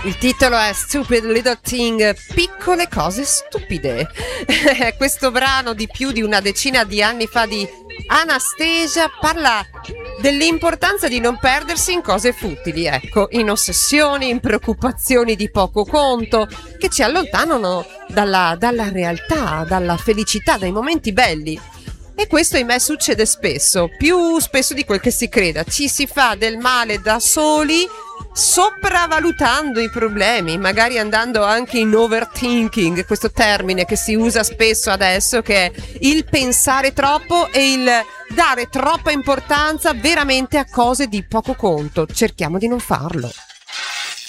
Il titolo è Stupid Little Thing, piccole cose stupide. Questo brano di più di una decina di anni fa di Anastasia parla dell'importanza di non perdersi in cose futili, ecco, in ossessioni, in preoccupazioni di poco conto, che ci allontanano dalla realtà, dalla felicità, dai momenti belli. E questo, ahimè, succede spesso, più spesso di quel che si creda. Ci si fa del male da soli, sopravvalutando i problemi, magari andando anche in overthinking, questo termine che si usa spesso adesso, che è il pensare troppo e il dare troppa importanza veramente a cose di poco conto. Cerchiamo di non farlo.